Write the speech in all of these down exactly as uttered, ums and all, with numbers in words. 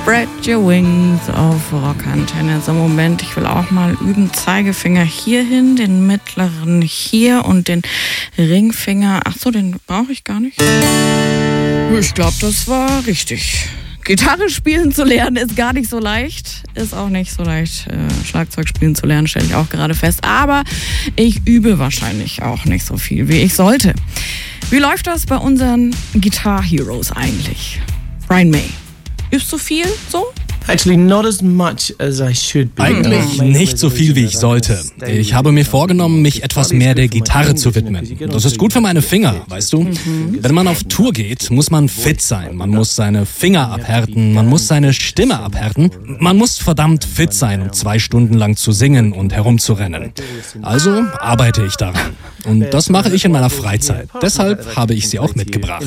Spread your wings auf Rockantenne. So, Moment, ich will auch mal üben. Zeigefinger hier hin, den mittleren hier und den Ringfinger. Ach so, den brauche ich gar nicht. Ich glaube, das war richtig. Gitarre spielen zu lernen ist gar nicht so leicht. Ist auch nicht so leicht, äh, Schlagzeug spielen zu lernen, stelle ich auch gerade fest. Aber ich übe wahrscheinlich auch nicht so viel, wie ich sollte. Wie läuft das bei unseren Guitar Heroes eigentlich? Brian May. Übst du viel so? Actually, not as much as I should be. Eigentlich nicht so viel, wie ich sollte. Ich habe mir vorgenommen, mich etwas mehr der Gitarre zu widmen. Das ist gut für meine Finger, weißt du? Wenn man auf Tour geht, muss man fit sein. Man muss seine Finger abhärten, man muss seine Stimme abhärten. Man muss verdammt fit sein, um zwei Stunden lang zu singen und herumzurennen. Also arbeite ich daran. Und das mache ich in meiner Freizeit. Deshalb habe ich sie auch mitgebracht.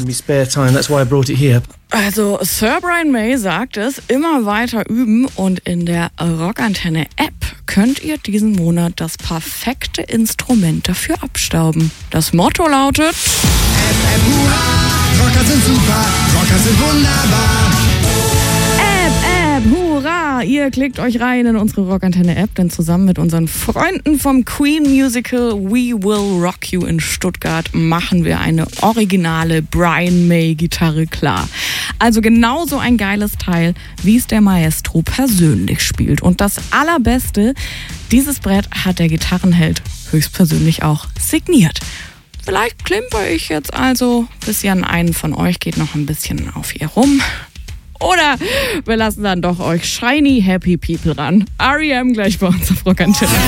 Also Sir Brian May sagt es, immer weiter üben, und in der Rockantenne-App könnt ihr diesen Monat das perfekte Instrument dafür abstauben. Das Motto lautet: App, App, hurra, Rocker sind super, Rocker sind wunderbar. App, App, hurra! Ihr klickt euch rein in unsere Rockantenne-App, denn zusammen mit unseren Freunden vom Queen Musical We Will Rock You in Stuttgart machen wir eine originale Brian May-Gitarre klar. Also genauso ein geiles Teil, wie es der Maestro persönlich spielt. Und das Allerbeste, dieses Brett hat der Gitarrenheld höchstpersönlich auch signiert. Vielleicht klimper ich jetzt also, bis ihr an einen von euch geht, noch ein bisschen auf ihr rum. Oder wir lassen dann doch euch shiny happy people ran. R E M gleich bei uns auf Rockantenne.